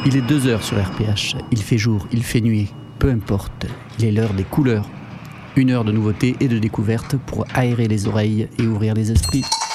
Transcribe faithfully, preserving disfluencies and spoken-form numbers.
Il est deux heures sur R P H. Il fait jour, il fait nuit. Peu importe. Il est l'heure des couleurs. Une heure de nouveautés et de découvertes pour aérer les oreilles et ouvrir les esprits.